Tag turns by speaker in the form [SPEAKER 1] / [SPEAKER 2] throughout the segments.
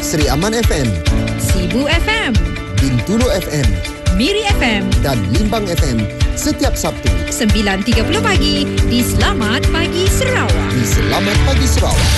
[SPEAKER 1] Seri Aman FM,
[SPEAKER 2] Sibu FM,
[SPEAKER 1] Bintulu FM,
[SPEAKER 2] Miri FM
[SPEAKER 1] dan Limbang FM setiap Sabtu
[SPEAKER 2] 9.30 pagi di Selamat Pagi Sarawak.
[SPEAKER 1] di Selamat Pagi Sarawak.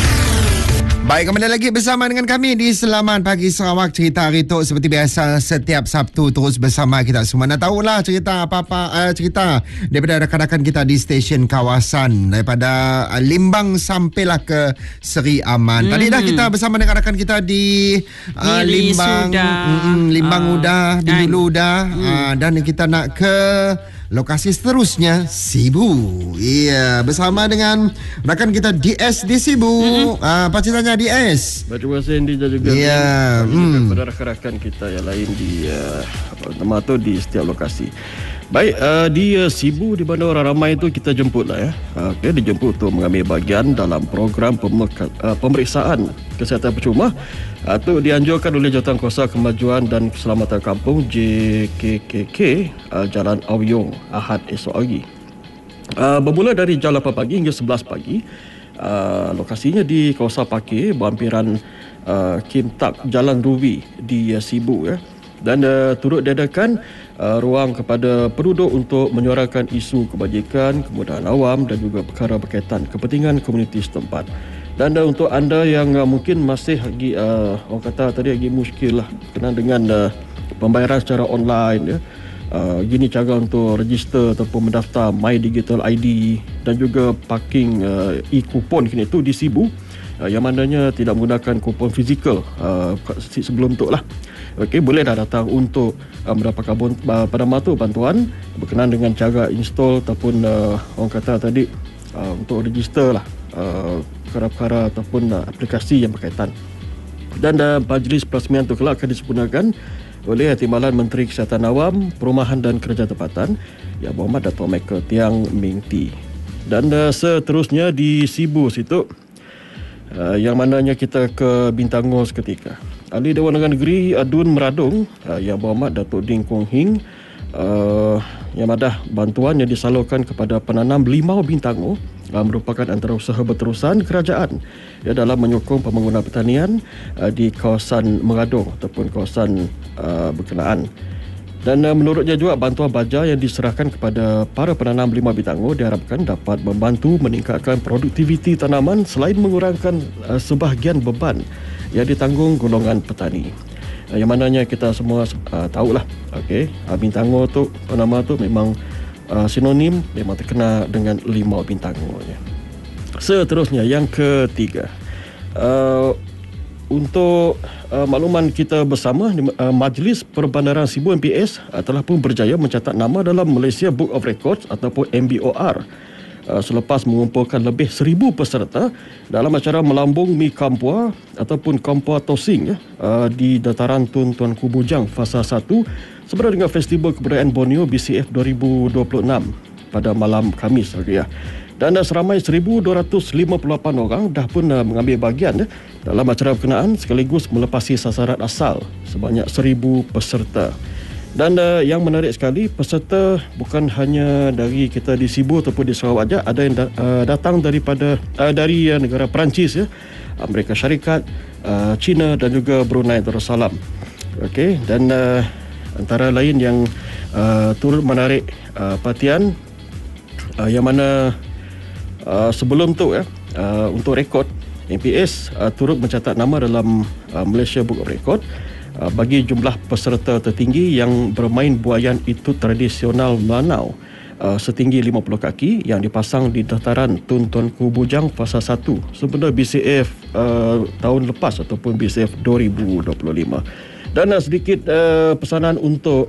[SPEAKER 3] Baik, kembali lagi bersama dengan kami di Selamat Pagi Sarawak. Cerita hari tu seperti biasa setiap Sabtu terus bersama kita semua. Nak tahulah cerita apa-apa cerita daripada rakan-rakan kita di stesen kawasan daripada Limbang sampailah ke Seri Aman. Tadi dah kita bersama dengan rakan kita di
[SPEAKER 4] Miri
[SPEAKER 3] Limbang,
[SPEAKER 4] sudah.
[SPEAKER 3] Limbang udah, Bintulu udah, dan kita nak ke lokasi seterusnya, Sibu. Iya, bersama dengan rakan kita DS di Sibu. Apa ceritanya DS?
[SPEAKER 5] Terima kasih Andy dan juga
[SPEAKER 3] Ya,
[SPEAKER 5] kepada rakan-rakan kita yang lain di nama tu di setiap lokasi. Baik, di Sibu di mana orang ramai tu kita jemput lah ya. Dijemput untuk mengambil bahagian dalam program pemeriksaan kesihatan percuma. Itu dianjurkan oleh Jawatankuasa Kemajuan dan Keselamatan Kampung JKKK Jalan Awyong Ahad esok hari. Bermula dari jam 8 pagi hingga 11 pagi. Lokasinya di kawasan parkir berhampiran Kim Tak Jalan Rubi di Sibu ya. Dan turut diadakan ruang kepada penduduk untuk menyuarakan isu kebajikan, kemudahan awam dan juga perkara berkaitan kepentingan komuniti setempat. Dan untuk anda yang mungkin masih lagi orang kata tadi lagi muskil lah berkenaan dengan pembayaran secara online ya. Gini cara untuk register ataupun mendaftar My Digital ID dan juga parking e-kupon kini tu di Sibu yang mananya tidak menggunakan kupon fizikal sebelum tu lah. Okey, boleh dah datang untuk mendapatkan pada mata bantuan berkenaan dengan cara install ataupun orang kata tadi untuk register lah perkara-perkara ataupun aplikasi yang berkaitan. Dan majlis perasmian itu kelak akan disempurnakan oleh Timbalan Menteri Kesihatan Awam, Perumahan dan Kerja Tempatan Yang Berhormat Dato' Michael Tiang Ming T. Dan seterusnya di Sibu situ yang mananya kita ke Bintangor seketika. Ahli Dewan Undangan Negeri Dun Meradung Yang Berhormat Dato' Ding Kong Hing yang ada bantuan yang disalurkan kepada penanam limau Bintangor merupakan antara usaha berterusan kerajaan ya, dalam menyokong pembangunan pertanian di kawasan Meradung ataupun kawasan berkenaan. Dan menurutnya juga bantuan baja yang diserahkan kepada para penanam limau Bintangor diharapkan dapat membantu meningkatkan produktiviti tanaman selain mengurangkan sebahagian beban yang ditanggung golongan petani. Yang mananya kita semua tahulah, okey, Bintangor tu nama tu memang sinonim, memang terkenal dengan limau Bintangor ya. Seterusnya yang ketiga, untuk makluman kita bersama, Majlis Perbandaran Sibu MPS telah pun berjaya mencatat nama dalam Malaysia Book of Records ataupun MBOR selepas mengumpulkan lebih 1,000 peserta dalam acara melambung Mi Kampua ataupun Kampua Tosing ya, di dataran Tun Tuanku Bujang Fasa 1 sebenarnya dengan Festival Kebudayaan Borneo BCF 2026 pada malam Khamis ya. Dan seramai 1,258 orang dah pun mengambil bahagian dalam acara berkenaan sekaligus melepasi sasaran asal sebanyak 1,000 peserta. Dan yang menarik sekali, peserta bukan hanya dari kita di Sibu ataupun di Sarawak saja, ada yang datang dari negara Perancis ya, Amerika Syarikat, China dan juga Brunei Darussalam. Okey, dan antara lain yang turut menarik perhatian yang mana sebelum tu ya, untuk rekod MPS turut mencatat nama dalam Malaysia Book of Record bagi jumlah peserta tertinggi yang bermain buaian itu tradisional Melanau setinggi 50 kaki yang dipasang di dataran Tun Tuanku Bujang Fasa 1 sebenarnya BCF tahun lepas ataupun BCF 2025. Dan sedikit pesanan untuk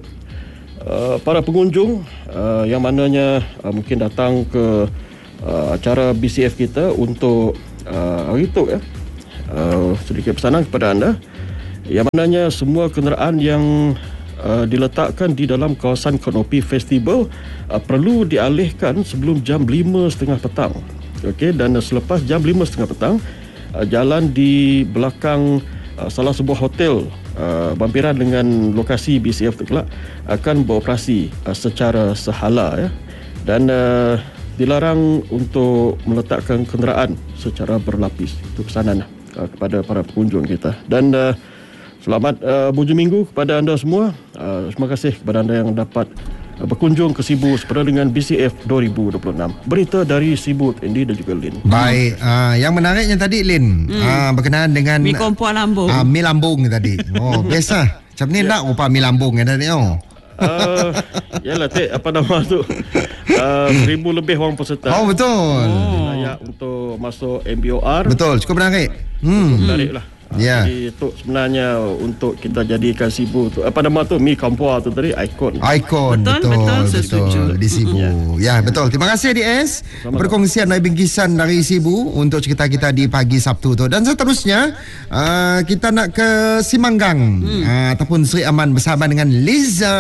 [SPEAKER 5] para pengunjung yang mananya mungkin datang ke acara BCF kita untuk hari itu ya. Sedikit pesanan kepada anda yang mananya semua kenderaan yang diletakkan di dalam kawasan Kanopi Festival perlu dialihkan sebelum jam 5.30 petang. Okey, dan selepas jam 5.30 petang jalan di belakang salah sebuah hotel berhampiran dengan lokasi BCF tu kelak akan beroperasi secara sehala ya. Dan dilarang untuk meletakkan kenderaan secara berlapis. Itu pesanan. kepada para pengunjung kita. Dan selamat Buju Minggu kepada anda semua. Terima kasih kepada anda yang dapat berkunjung ke Sibu sempena dengan BCF 2026. Berita dari Sibu, Andy dan juga Lin.
[SPEAKER 3] Baik, yang menariknya tadi Lin, berkenaan dengan
[SPEAKER 4] mi kompor lambung.
[SPEAKER 3] Mi lambung tadi. Oh, biasa. Macam ni nak rupa mi lambung tadi.
[SPEAKER 5] Yalah, apa nama tu? 1,000 lebih orang peserta.
[SPEAKER 3] Oh, betul.
[SPEAKER 5] Layak untuk masuk MBOR.
[SPEAKER 3] Betul, cukup menarik.
[SPEAKER 5] Menarik lah.
[SPEAKER 3] Ya.
[SPEAKER 5] Jadi itu sebenarnya untuk kita jadikan Sibu tu, apa nama tu, mi kampua tu tadi, ikon.
[SPEAKER 4] Betul, setuju.
[SPEAKER 3] Di Sibu. Ya, betul. Terima kasih DS perkongsian dari bingkisan dari Sibu untuk cerita kita di pagi Sabtu tu. Dan seterusnya kita nak ke Simanggang ataupun Seri Aman bersama dengan Liza.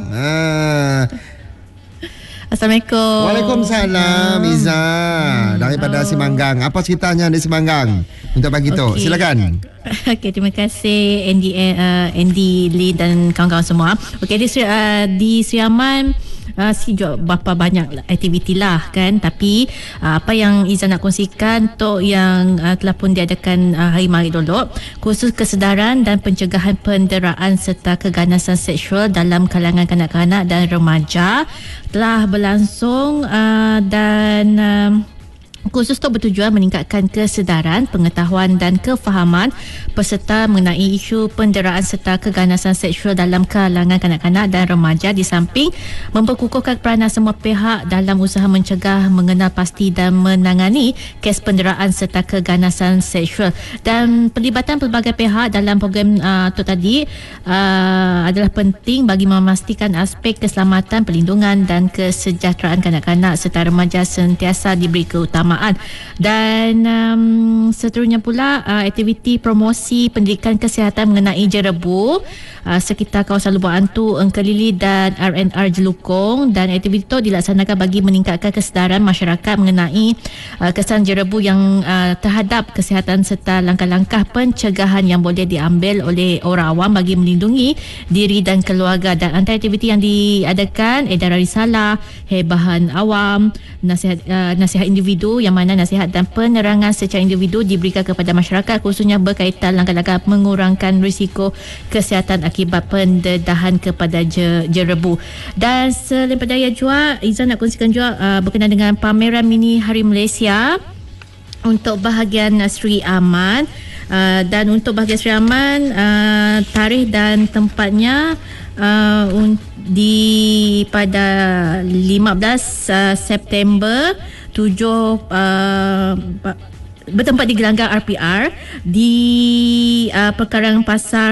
[SPEAKER 6] Assalamualaikum.
[SPEAKER 3] Waalaikumsalam, Liza. Daripada Simanggang. Apa ceritanya di Simanggang untuk pagi tu? Silakan.
[SPEAKER 6] Okey, terima kasih Andy, Lee dan kawan-kawan semua. Okey, di Seri Aman berapa banyak aktiviti lah kan, tapi apa yang Iza nak kongsikan untuk yang telah pun diadakan hari mari dulu, khusus kesedaran dan pencegahan penderaan serta keganasan seksual dalam kalangan kanak-kanak dan remaja telah berlangsung dan khusus untuk bertujuan meningkatkan kesedaran, pengetahuan dan kefahaman peserta mengenai isu penderaan serta keganasan seksual dalam kalangan kanak-kanak dan remaja, di samping memperkukuhkan peranan semua pihak dalam usaha mencegah, mengenal pasti dan menangani kes penderaan serta keganasan seksual. Dan pelibatan pelbagai pihak dalam program itu tadi adalah penting bagi memastikan aspek keselamatan, perlindungan dan kesejahteraan kanak-kanak serta remaja sentiasa diberi keutamaan. Dan seterusnya pula aktiviti promosi pendidikan kesihatan mengenai jerebu sekitar kawasan Lubuk Antu, Engkelili dan RNR Jelukong. Dan aktiviti itu dilaksanakan bagi meningkatkan kesedaran masyarakat mengenai kesan jerebu yang terhadap kesihatan serta langkah-langkah pencegahan yang boleh diambil oleh orang awam bagi melindungi diri dan keluarga. Dan antara aktiviti yang diadakan edaran risalah, hebahan awam, nasihat individu, yang mana nasihat dan penerangan secara individu diberikan kepada masyarakat khususnya berkaitan langkah-langkah mengurangkan risiko kesihatan akibat pendedahan kepada jerebu. Dan selain pada juga, Iza nak kongsikan juga berkenaan dengan pameran mini Hari Malaysia untuk bahagian Seri Aman. Dan untuk bahagian Seri Aman, tarikh dan tempatnya pada 15 September 7 bertempat di Gelanggang RPR di perkarangan pasar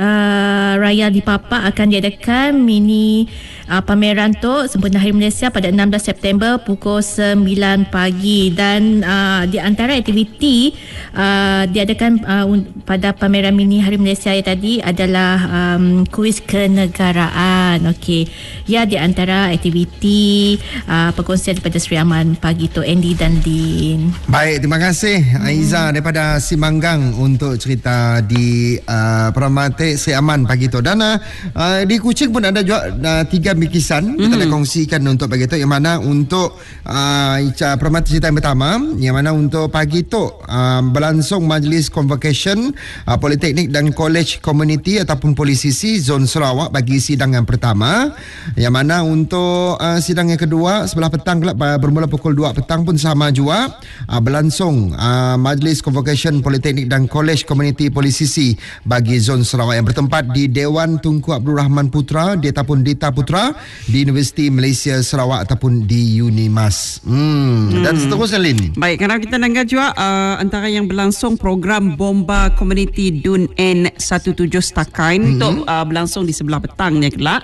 [SPEAKER 6] Raya di Papa akan diadakan mini pameran tu sempena Hari Malaysia pada 16 September pukul 9 pagi. Dan di antara aktiviti diadakan pada pameran mini Hari Malaysia tadi adalah kuis kenegaraan. Okey, ya, di antara aktiviti perkongsian daripada Seri Aman pagi tu, Andy dan Din.
[SPEAKER 3] Baik, terima kasih Aiza daripada Simanggang untuk cerita di Permata Seri Aman pagi tu. Dan di Kuching pun ada juga 3 bikisan kita nak kongsikan untuk pagi tu, yang mana untuk Permata cerita yang pertama, yang mana untuk pagi tu berlangsung majlis convocation Politeknik dan College Community ataupun Polisisi Zon Sarawak bagi sidang yang pertama, yang mana untuk sidang yang kedua sebelah petang bermula pukul 2 petang pun sama juga berlangsung majlis convocation Politeknik dan College Community Polisisi bagi Zon Sarawak yang bertempat di Dewan Tunku Abdul Rahman Putra ataupun Dita Putra di Universiti Malaysia Sarawak ataupun di Unimas. Dan seterusnya, Lin.
[SPEAKER 4] Baik, kerana kita dengar juga antara yang berlangsung program Bomba Community Dun N17 Setakan untuk berlangsung di sebelah petangnya kelak.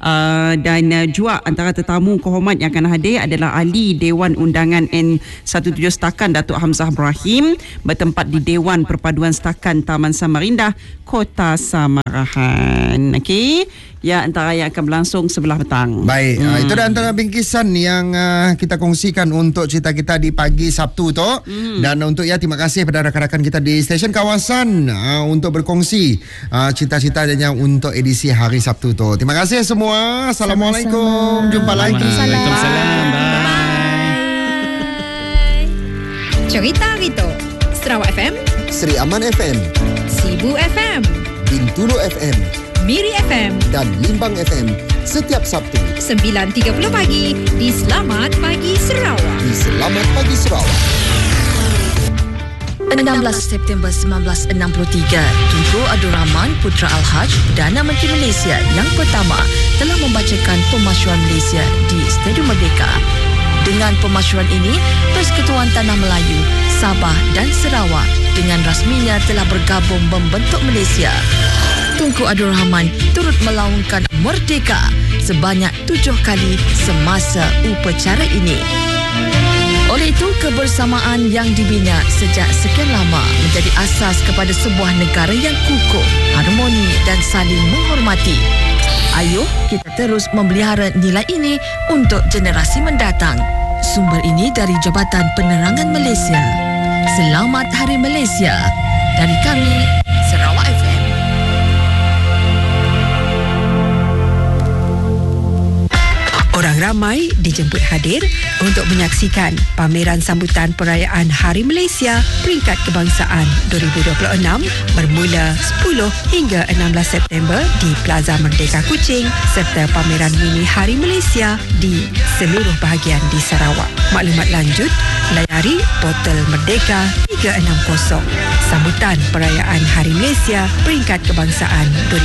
[SPEAKER 4] Dan juga antara tetamu kehormat yang akan hadir adalah Ahli Dewan Undangan N17 Setakan Datuk Hamzah Ibrahim, bertempat di Dewan Perpaduan Setakan Taman Samarindah, Kota Samarahan. Okey, ya, antara yang akan berlangsung sebelah petang.
[SPEAKER 3] Baik, itu dah antara bingkisan yang kita kongsikan untuk cerita kita di pagi Sabtu tu. Dan untuk terima kasih pada rakan-rakan kita di stesen kawasan untuk berkongsi cerita-ceritanya untuk edisi hari Sabtu tu. Terima kasih semua. Assalamualaikum. Jumpa lagi.
[SPEAKER 2] Waalaikumsalam. Bye. Cerita hari tu Sarawak FM
[SPEAKER 1] Seri Aman FM,
[SPEAKER 2] Sibu FM,
[SPEAKER 1] Bintulu FM
[SPEAKER 2] Miri FM,
[SPEAKER 1] dan Limbang FM setiap Sabtu
[SPEAKER 2] 9.30 pagi di Selamat Pagi Sarawak.
[SPEAKER 1] di Selamat Pagi Sarawak.
[SPEAKER 7] 16 September 1963, Tunku Abdul Rahman Putra Al-Haj, Perdana Menteri Malaysia yang pertama, telah membacakan pemasyuran Malaysia di Stadium Merdeka. Dengan pemasyuran ini, Persekutuan Tanah Melayu, Sabah dan Sarawak dengan rasminya telah bergabung membentuk Malaysia. Tunku Abdul Rahman turut melaungkan Merdeka sebanyak 7 kali semasa upacara ini. Oleh itu, kebersamaan yang dibina sejak sekian lama menjadi asas kepada sebuah negara yang kukuh, harmoni dan saling menghormati. Ayuh kita terus memelihara nilai ini untuk generasi mendatang. Sumber ini dari Jabatan Penerangan Malaysia. Selamat Hari Malaysia dari kami, Sarawak FM.
[SPEAKER 8] Orang ramai dijemput hadir untuk menyaksikan pameran sambutan perayaan Hari Malaysia Peringkat Kebangsaan 2026 bermula 10 hingga 16 September di Plaza Merdeka Kuching serta pameran mini Hari Malaysia di seluruh bahagian di Sarawak. Maklumat lanjut, layari portal Merdeka 360. Sambutan perayaan Hari Malaysia Peringkat Kebangsaan 2026.